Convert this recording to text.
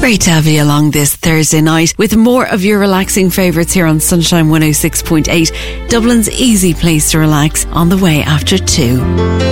Great to have you along this Thursday night with more of your relaxing favourites here on Sunshine 106.8, Dublin's easy place to relax on the way after 2.